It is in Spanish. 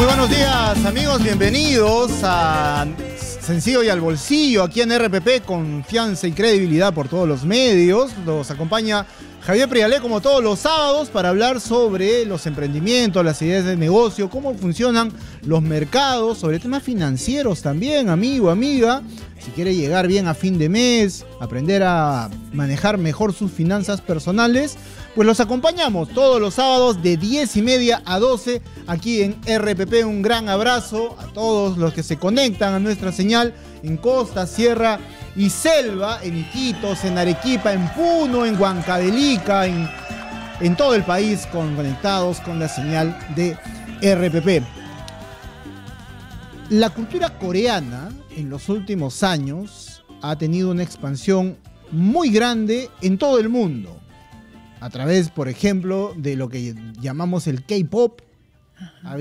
Muy buenos días, amigos, bienvenidos a Sencillo y al Bolsillo, aquí en RPP, confianza y credibilidad por todos los medios. Nos acompaña Javier Prialé como todos los sábados para hablar sobre los emprendimientos, las ideas de negocio, cómo funcionan los mercados, sobre temas financieros también, amigo, amiga. Si quiere llegar bien a fin de mes, aprender a manejar mejor sus finanzas personales, pues los acompañamos todos los sábados de 10:30 a 12 aquí en RPP. Un gran abrazo a todos los que se conectan a nuestra señal en Costa, Sierra y Selva, en Iquitos, en Arequipa, en Puno, en Huancavelica, en todo el país conectados con la señal de RPP. La cultura coreana en los últimos años ha tenido una expansión muy grande en todo el mundo. A través, por ejemplo, de lo que llamamos el K-pop.